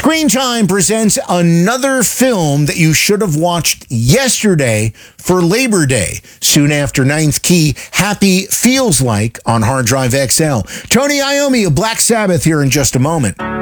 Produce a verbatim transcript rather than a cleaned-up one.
Screen Time presents another film that you should have watched yesterday for Labor Day, soon after Ninth Key, Happy Feels Like on Hard Drive X L. Tony Iommi of Black Sabbath here in just a moment.